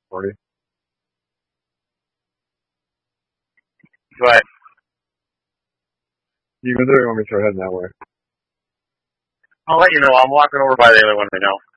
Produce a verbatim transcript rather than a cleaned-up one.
forty. But You can do it when we start heading that way. I'll let you know. I'm walking over by the other one right now.